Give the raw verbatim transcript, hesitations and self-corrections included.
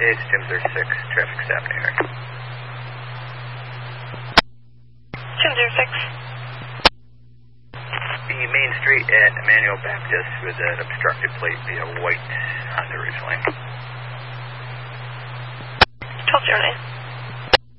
It's Jim thirty-six, traffic stopping here. Jim thirty-six. The main street at Emmanuel Baptist with an obstructed plate via white Honda